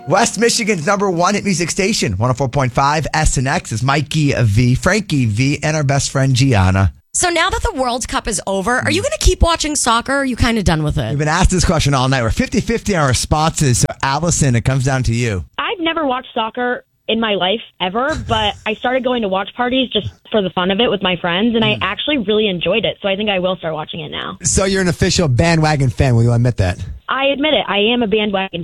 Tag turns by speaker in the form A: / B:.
A: West Michigan's number one hit music station, 104.5 SNX is Mikey V, Frankie V, and our best friend Gianna.
B: So now that the World Cup is over, are you going to keep watching soccer or are you kind of done with it?
A: We've been asked this question all night. We're 50-50 on our responses. So, Allison, it comes down to you.
C: I've never watched soccer in my life ever, but I started going to watch parties just for the fun of it with my friends, and I actually really enjoyed it. So I think I will start watching it now.
D: So you're an official bandwagon fan. Will you admit that?
C: I admit it. I am a bandwagon